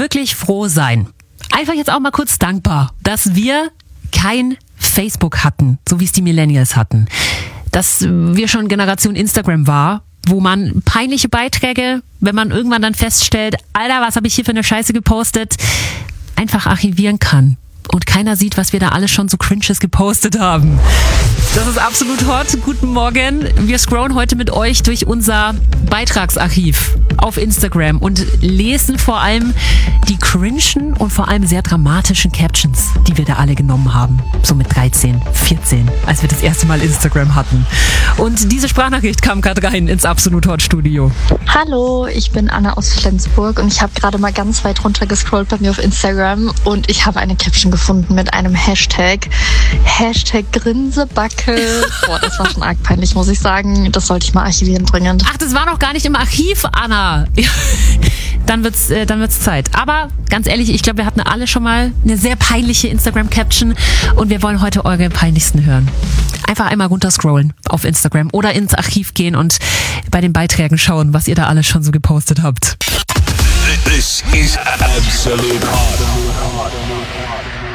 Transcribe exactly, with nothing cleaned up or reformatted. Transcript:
wirklich froh sein. Einfach jetzt auch mal kurz dankbar, dass wir kein Facebook hatten, so wie es die Millennials hatten. Dass wir schon Generation Instagram war, wo man peinliche Beiträge, wenn man irgendwann dann feststellt, Alter, was habe ich hier für eine Scheiße gepostet, einfach archivieren kann. Und keiner sieht, was wir da alles schon so Cringes gepostet haben. Das ist absolut hot. Guten Morgen. Wir scrollen heute mit euch durch unser Beitragsarchiv auf Instagram und lesen vor allem die cringen und vor allem sehr dramatischen Captions, die wir da alle genommen haben. So mit dreizehn, vierzehn, als wir das erste Mal Instagram hatten. Und diese Sprachnachricht kam gerade rein ins Absolut Hot Studio. Hallo, ich bin Anna aus Flensburg und ich habe gerade mal ganz weit runter gescrollt bei mir auf Instagram und ich habe eine Caption gefunden mit einem Hashtag. Hashtag Grinsebacke. Boah, das war schon arg peinlich, muss ich sagen. Das sollte ich mal archivieren dringend. Ach, das war noch gar nicht im Archiv, Anna. Dann wird's, äh, dann wird's Zeit. Aber ganz ehrlich, ich glaube, wir hatten alle schon mal eine sehr peinliche Instagram-Caption und wir wollen heute eure peinlichsten hören. Einfach einmal runterscrollen auf Instagram oder ins Archiv gehen und bei den Beiträgen schauen, was ihr da alles schon so gepostet habt. This is Absolute Hot.